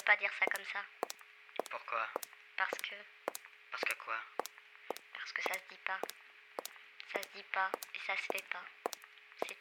pas dire ça comme ça. Pourquoi? Parce que... Parce que quoi? Parce que ça se dit pas. Ça se dit pas et ça se fait pas.